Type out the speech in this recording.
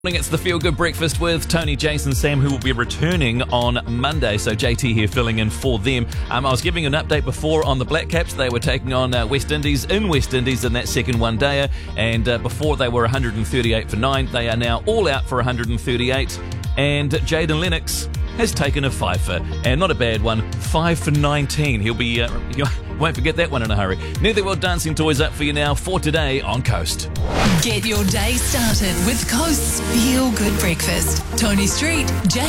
It's the Feel Good Breakfast with Tony, Jason, Sam, who will be returning on Monday. So JT here filling in for them. I was giving an update before on the Black Caps. They were taking on West Indies in that second one-dayer. And before they were 138 for 9. They are now all out for 138. And Jaden Lennox has taken a fifer. And not a bad one, 5 for 19. He'll be... won't forget that one in a hurry. Netherworld Dancing Toys up for you now for today on Coast. Get your day started with Coast's Feel Good Breakfast. Tony Street,